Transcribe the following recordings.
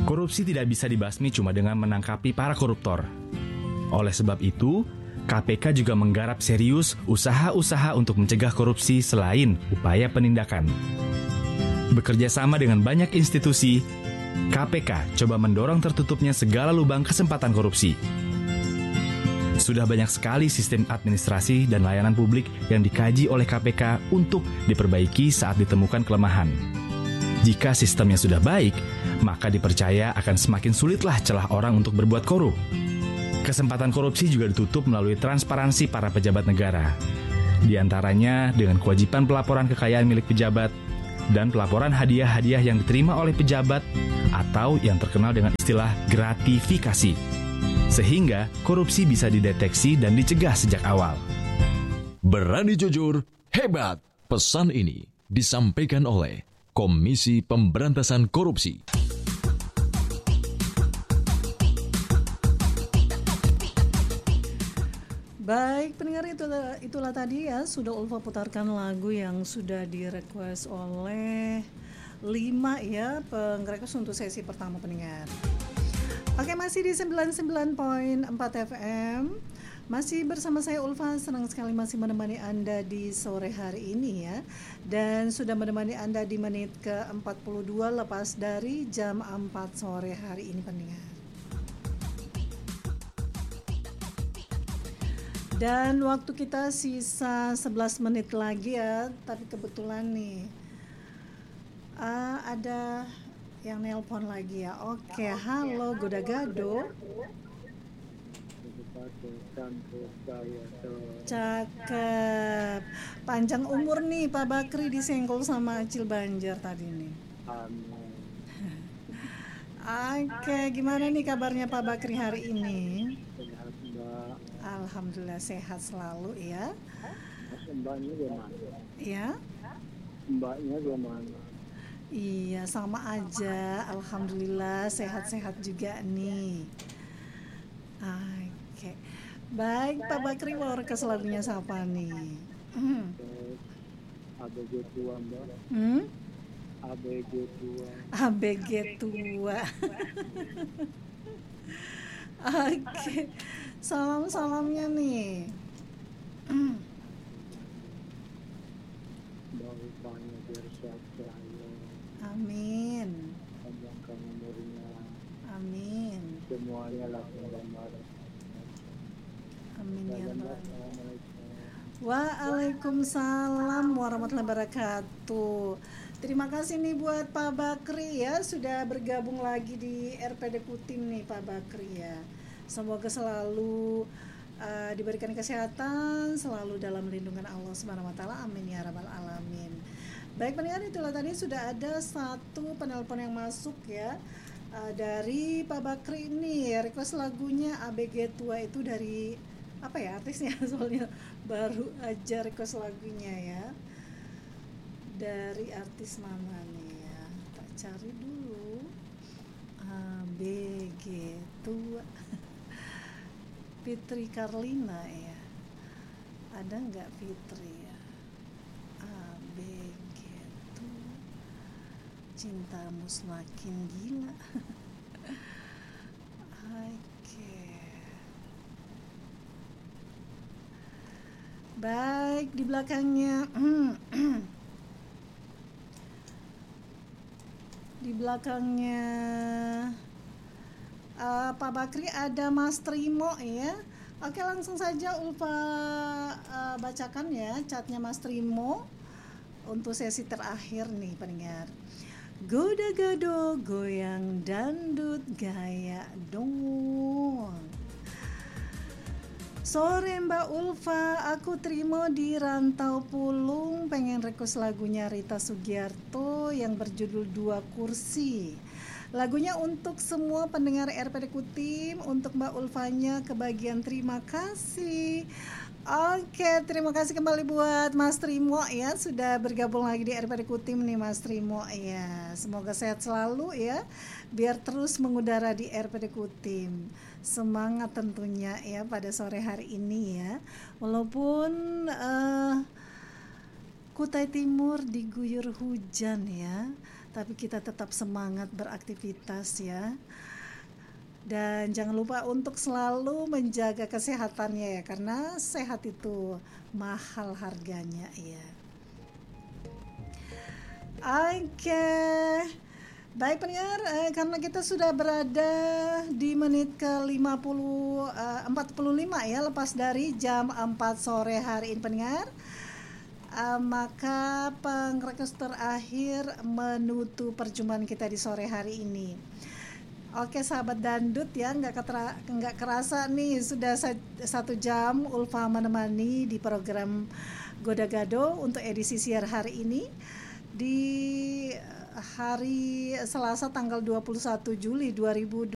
Korupsi tidak bisa dibasmi cuma dengan menangkapi para koruptor. Oleh sebab itu, KPK juga menggarap serius usaha-usaha untuk mencegah korupsi selain upaya penindakan. Bekerja sama dengan banyak institusi, KPK coba mendorong tertutupnya segala lubang kesempatan korupsi. Sudah banyak sekali sistem administrasi dan layanan publik yang dikaji oleh KPK untuk diperbaiki saat ditemukan kelemahan. Jika sistemnya sudah baik, maka dipercaya akan semakin sulitlah celah orang untuk berbuat korup. Kesempatan korupsi juga ditutup melalui transparansi para pejabat negara. Di antaranya dengan kewajiban pelaporan kekayaan milik pejabat dan pelaporan hadiah-hadiah yang diterima oleh pejabat atau yang terkenal dengan istilah gratifikasi. Sehingga korupsi bisa dideteksi dan dicegah sejak awal. Berani jujur, hebat. Pesan ini disampaikan oleh Komisi Pemberantasan Korupsi. Baik, pendengar, itulah tadi ya, sudah Ulfa putarkan lagu yang sudah direquest oleh 5 ya, pengrequest untuk sesi pertama pendengar. Oke, masih di 99.4 FM. Masih bersama saya Ulfa, senang sekali masih menemani Anda di sore hari ini ya. Dan sudah menemani Anda di menit ke-42 lepas dari jam 4 sore hari ini pendengar. Dan waktu kita sisa 11 menit lagi ya, tapi kebetulan nih ada yang nelpon lagi ya. Oke, halo Goda Gado. Cakep. Panjang umur nih Pak Bakri, disenggol sama Acil Banjar tadi nih. Oke, gimana nih kabarnya Pak Bakri hari ini? Alhamdulillah sehat selalu ya. Mbaknya gimana? Ya. Mbaknya gimana? Iya, sama aja. Alhamdulillah sehat-sehat juga nih. Oke. Baik, Pak Bakri mau request lagunya siapa nih? ABG tua Mbak. ABG tua. ABG tua. Oke. Salam-salamnya nih. Bapaknya biar sehat selalu. Amin. Panjangkan umurnya. Amin. Semuanya langsung ramah. Amin ya Allah. Assalamualaikum. Waalaikumsalam warahmatullahi wabarakatuh. Terima kasih nih buat Pak Bakri ya, sudah bergabung lagi di RPD Kutim nih Pak Bakri ya. Semoga selalu diberikan kesehatan, selalu dalam lindungan Allah Subhanahu wa taala. Amin ya rabbal alamin. Baik pendengar, itulah tadi sudah ada satu penelpon yang masuk ya. Dari Pak Bakri ini request lagunya ABG tua itu dari apa ya artisnya, soalnya baru aja request lagunya ya. Dari artis mana nih ya? Tak cari dulu. ABG tua. Fitri Karlina ya. Ada nggak Fitri ya? ABG tua. Cintamu semakin gila. Oke. Baik, di belakangnya di belakangnya Pak Bakri ada Mas Trimo ya. Oke, langsung saja Ulfa bacakan ya chatnya Mas Trimo untuk sesi terakhir nih pendengar. Goda gado goyang dandut gaya dong. Sore Mbak Ulfa, aku Trimo di Rantau Pulung, pengen request lagunya Rita Sugiarto yang berjudul Dua Kursi. Lagunya untuk semua pendengar RPD Kutim, untuk Mbak Ulfanya kebagian, terima kasih. Oke, terima kasih kembali buat Mas Trimo ya, sudah bergabung lagi di RPD Kutim nih Mas Trimo ya. Semoga sehat selalu ya, biar terus mengudara di RPD Kutim. Semangat tentunya ya pada sore hari ini ya. Walaupun Kutai Timur diguyur hujan ya, tapi kita tetap semangat beraktivitas ya. Dan jangan lupa untuk selalu menjaga kesehatannya ya, karena sehat itu mahal harganya ya. Oke. Baik pendengar, karena kita sudah berada di menit ke 45 ya, lepas dari jam 4 sore hari ini pendengar. Maka pengrekes terakhir menutup perjumpaan kita di sore hari ini. Oke sahabat Dandut ya, nggak kerasa nih sudah 1 jam Ulfa menemani di program Goda Gado untuk edisi siar hari ini di hari Selasa tanggal 21 Juli 2026.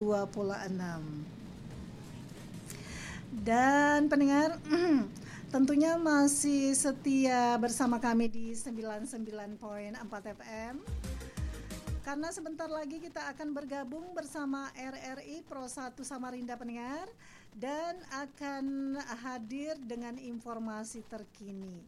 Dan pendengar tentunya masih setia bersama kami di 99.4 FM. Karena sebentar lagi kita akan bergabung bersama RRI Pro 1 Samarinda pendengar, dan akan hadir dengan informasi terkini.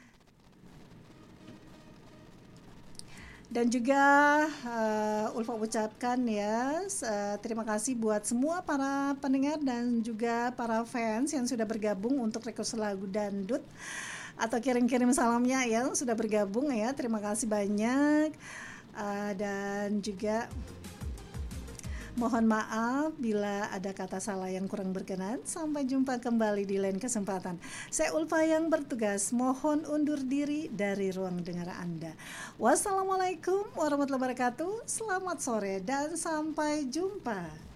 Dan juga Ulfa ucapkan ya, terima kasih buat semua para pendengar dan juga para fans yang sudah bergabung untuk request lagu Dandut atau kirim-kirim salamnya yang sudah bergabung ya. Terima kasih banyak. Dan juga mohon maaf bila ada kata salah yang kurang berkenan. Sampai jumpa kembali di lain kesempatan. Saya Ulfa yang bertugas mohon undur diri dari ruang dengar Anda. Wassalamualaikum warahmatullahi wabarakatuh. Selamat sore dan sampai jumpa.